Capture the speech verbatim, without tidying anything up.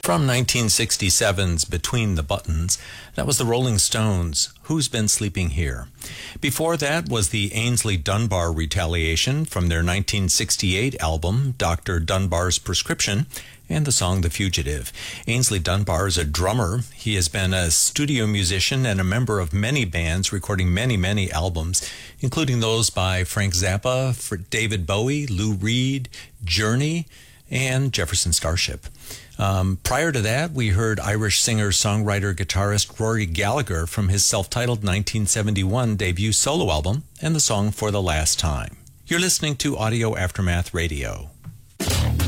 From nineteen sixty-seven's Between the Buttons, that was the Rolling Stones, Who's Been Sleeping Here? Before that was the Ainsley Dunbar Retaliation from their nineteen sixty-eight album, Doctor Dunbar's Prescription, and the song The Fugitive. Ainsley Dunbar is a drummer. He has been a studio musician and a member of many bands, recording many, many albums, including those by Frank Zappa, David Bowie, Lou Reed, Journey, and Jefferson Starship. Um, prior to that, we heard Irish singer, songwriter, guitarist Rory Gallagher from his self-titled nineteen seventy-one debut solo album and the song For the Last Time. You're listening to Audio Aftermath Radio.